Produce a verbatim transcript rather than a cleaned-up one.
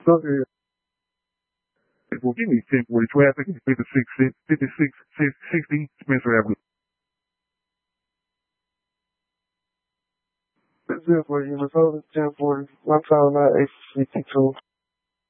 Okay. Well, give me ten forty traffic, fifty-six, fifty-six, sixty Spencer Avenue. That's it for you. Minnesota, ten forty. My time, not eight fifty-two.